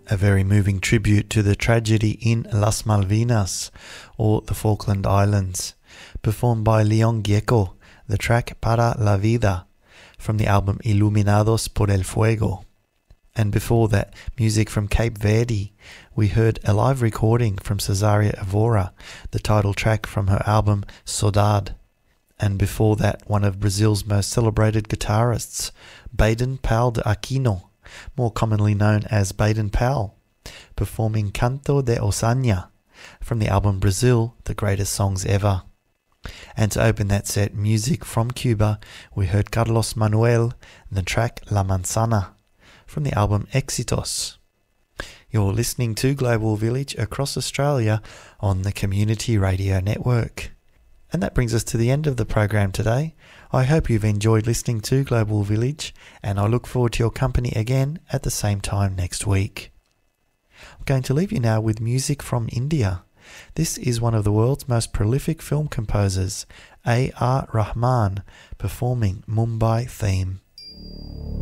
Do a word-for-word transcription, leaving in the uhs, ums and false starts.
A very moving tribute to the tragedy in Las Malvinas, or the Falkland Islands, performed by Leon Gieco, the track Para la Vida, from the album Iluminados por el Fuego. And before that, music from Cape Verde. We heard a live recording from Cesaria Evora, the title track from her album Saudade. And before that, one of Brazil's most celebrated guitarists, Baden Powell de Aquino, more commonly known as Baden Powell, performing Canto de Osaña from the album Brazil, The Greatest Songs Ever. And to open that set, music from Cuba, we heard Carlos Manuel and the track La Manzana from the album Éxitos. You're listening to Global Village across Australia on the Community Radio Network. And that brings us to the end of the program today. I hope you've enjoyed listening to Global Village, and I look forward to your company again at the same time next week. I'm going to leave you now with music from India. This is one of the world's most prolific film composers, A R Rahman, performing Mumbai Theme.